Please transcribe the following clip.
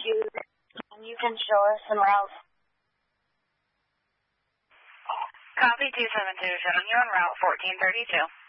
You can show us some routes. Copy 272, showing you on route 1432.